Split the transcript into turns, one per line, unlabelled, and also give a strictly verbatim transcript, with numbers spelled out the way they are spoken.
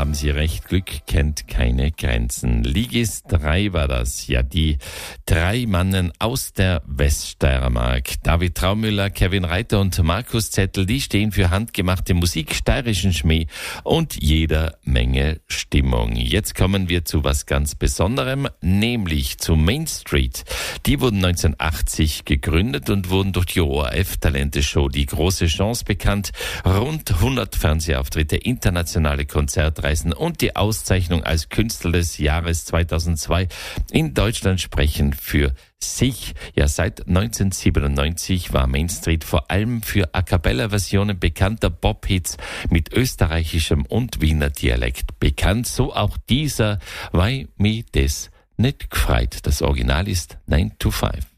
haben Sie recht, Glück kennt keine Grenzen. Ligis drei war das, ja, die drei Mannen aus der Weststeiermark. David Traumüller, Kevin Reiter und Markus Zettel, die stehen für handgemachte Musik, steirischen Schmäh und jeder Menge Stimmung. Jetzt kommen wir zu was ganz Besonderem, nämlich zu Main Street. Die wurden neunzehnhundertachtzig gegründet und wurden durch die O R F-Talente-Show Die große Chance bekannt. Rund hundert Fernsehauftritte, internationale Konzertreisen und die Auszeichnung als Künstler des Jahres zweitausendzwei in Deutschland sprechen für sich. Ja, seit neunzehnhundertsiebenundneunzig war Main Street vor allem für A-Cappella-Versionen bekannter Pop-Hits mit österreichischem und Wiener Dialekt bekannt. So auch dieser, weil mir das nicht gefreut. Das Original ist nine to five.